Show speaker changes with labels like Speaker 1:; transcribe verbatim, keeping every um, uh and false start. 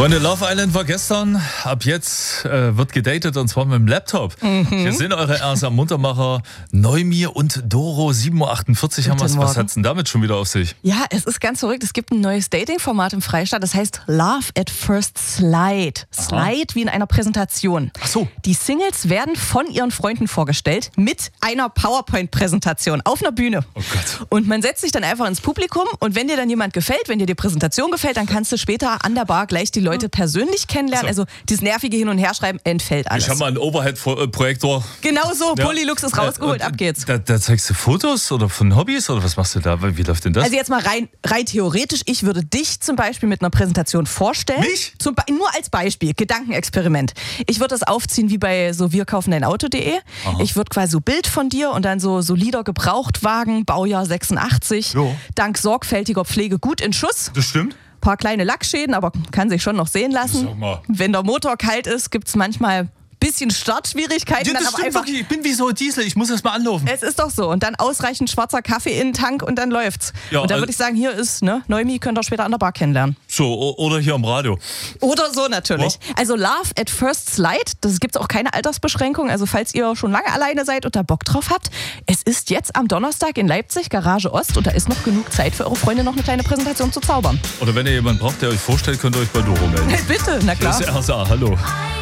Speaker 1: Freunde, Love Island war gestern. Ab jetzt äh, wird gedatet und zwar mit dem Laptop. Mhm. Hier sind eure ersten Muntermacher Neumir und Doro. sieben Uhr achtundvierzig haben wir es. Was hat's denn damit schon wieder auf sich?
Speaker 2: Ja, es ist ganz verrückt. Es gibt ein neues Dating-Format im Freistaat. Das heißt Love at First Slide. Slide Aha. wie in einer Präsentation.
Speaker 1: Ach so.
Speaker 2: Die Singles werden von ihren Freunden vorgestellt mit einer PowerPoint-Präsentation auf einer Bühne.
Speaker 1: Oh Gott.
Speaker 2: Und man setzt sich dann einfach ins Publikum und wenn dir dann jemand gefällt, wenn dir die Präsentation gefällt, dann kannst du später an der Bar gleich die Leute persönlich kennenlernen. So. Also dieses nervige Hin- und Herschreiben entfällt alles.
Speaker 1: Ich habe mal einen Overhead-Projektor.
Speaker 2: Genau so,
Speaker 1: ja.
Speaker 2: Polylux ist rausgeholt, äh, ab geht's.
Speaker 1: Da, da zeigst du Fotos oder von Hobbys oder was machst du da? Wie läuft denn das?
Speaker 2: Also jetzt mal rein, rein theoretisch, ich würde dich zum Beispiel mit einer Präsentation vorstellen.
Speaker 1: Mich?
Speaker 2: Zum, nur als Beispiel, Gedankenexperiment. Ich würde das aufziehen wie bei so wir kaufen dein Auto punkt de. Ich würde quasi so Bild von dir und dann so solider Gebrauchtwagen, Baujahr sechsundachtzig, jo. dank sorgfältiger Pflege gut in Schuss.
Speaker 1: Das stimmt.
Speaker 2: Paar kleine Lackschäden, aber kann sich schon noch sehen lassen.
Speaker 1: Sag mal.
Speaker 2: Wenn der Motor kalt ist, gibt es manchmal bisschen Startschwierigkeiten.
Speaker 1: Ja, das
Speaker 2: dann aber
Speaker 1: stimmt
Speaker 2: einfach,
Speaker 1: wirklich. Ich bin wie so ein Diesel. Ich muss erst mal anlaufen.
Speaker 2: Es ist doch so. Und dann ausreichend schwarzer Kaffee in den Tank und dann läuft's. Ja, und dann würde ich sagen, hier ist, ne, Neumi, könnt ihr später an der Bar kennenlernen.
Speaker 1: So, oder hier am Radio.
Speaker 2: Oder so natürlich. Oh. Also Love at First Slide, das gibt es auch keine Altersbeschränkung. Also falls ihr schon lange alleine seid und da Bock drauf habt, es ist jetzt am Donnerstag in Leipzig, Garage Ost. Und da ist noch genug Zeit für eure Freunde, noch eine kleine Präsentation zu zaubern.
Speaker 1: Oder wenn ihr jemanden braucht, der euch vorstellt, könnt ihr euch bei Doro melden.
Speaker 2: Bitte, na klar.
Speaker 1: Das ist R S A, hallo.